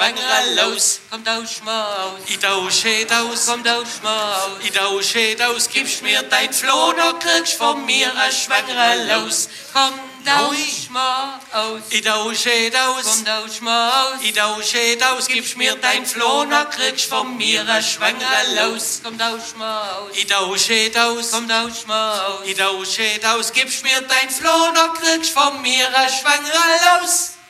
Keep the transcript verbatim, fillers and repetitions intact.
Schwangere los, komm tausch mal aus. ich tausche aus, Komm tausch mal aus. ich tausche aus, gibst mir dein Floh, dann kriegst von mir ein Schwangere los. Komm tausch mal aus. Ich tausche aus, Komm tausch mal aus. ich tausche aus, gibst mir dein Floh, dann kriegst von mir ein Schwangere los. Komm tausch mal aus. Ich tausche aus, Komm tausch mal aus. ich tausche aus, gibst mir dein Floh, dann kriegst von mir ein Schwangere los.